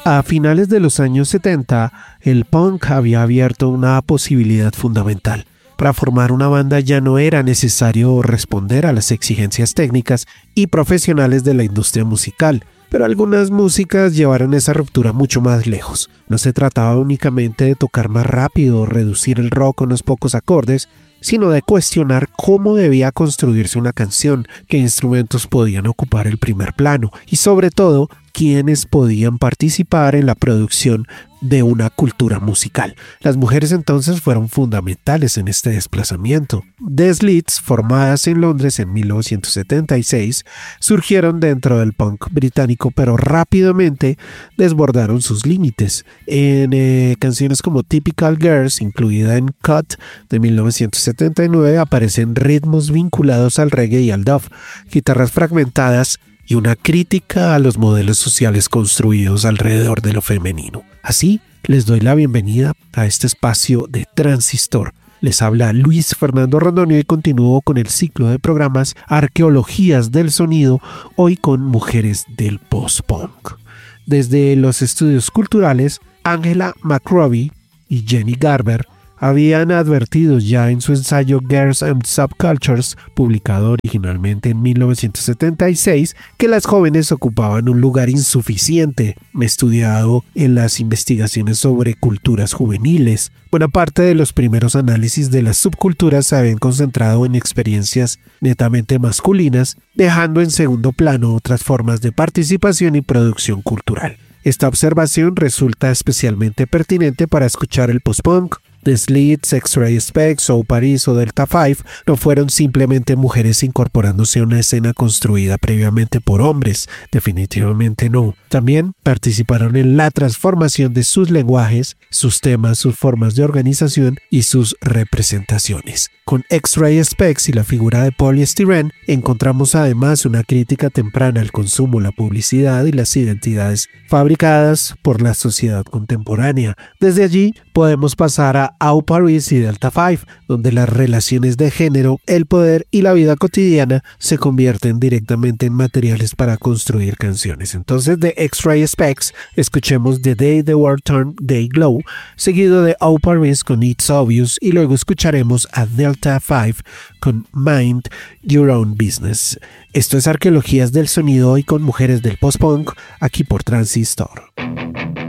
A finales de los años 70, el punk había abierto una posibilidad fundamental. Para formar una banda ya no era necesario responder a las exigencias técnicas y profesionales de la industria musical, pero algunas músicas llevaron esa ruptura mucho más lejos. No se trataba únicamente de tocar más rápido o reducir el rock a unos pocos acordes, sino de cuestionar cómo debía construirse una canción, qué instrumentos podían ocupar el primer plano y sobre todo quiénes podían participar en la producción de una cultura musical. Las mujeres entonces fueron fundamentales en este desplazamiento. The Slits, formadas en Londres en 1976, surgieron dentro del punk británico, pero rápidamente desbordaron sus límites. En canciones como Typical Girls, incluida en Cut de 1979, aparecen ritmos vinculados al reggae y al dub, guitarras fragmentadas y una crítica a los modelos sociales construidos alrededor de lo femenino. Así, les doy la bienvenida a este espacio de Transistor. Les habla Luis Fernando Rondonio y continúo con el ciclo de programas Arqueologías del Sonido, hoy con mujeres del post-punk. Desde los estudios culturales, Angela McRobbie y Jenny Garber habían advertido ya en su ensayo Girls and Subcultures, publicado originalmente en 1976, que las jóvenes ocupaban un lugar insuficiente, estudiado en las investigaciones sobre culturas juveniles. Buena parte de los primeros análisis de las subculturas se habían concentrado en experiencias netamente masculinas, dejando en segundo plano otras formas de participación y producción cultural. Esta observación resulta especialmente pertinente para escuchar el post-punk. The Slits, X-Ray Spex, So Paris o Delta 5 no fueron simplemente mujeres incorporándose a una escena construida previamente por hombres, definitivamente no. También participaron en la transformación de sus lenguajes, sus temas, sus formas de organización y sus representaciones. Con X-Ray Spex y la figura de Polystyrene encontramos además una crítica temprana al consumo, la publicidad y las identidades fabricadas por la sociedad contemporánea. Desde allí podemos pasar a Au Paris y Delta 5, donde las relaciones de género, el poder y la vida cotidiana se convierten directamente en materiales para construir canciones. Entonces, de X-Ray Spex, escuchemos The Day the World Turned Day Glow, seguido de Au Paris con It's Obvious, y luego escucharemos a Delta 5 con Mind Your Own Business. Esto es Arqueologías del Sonido, hoy con mujeres del post-punk, aquí por Transistor.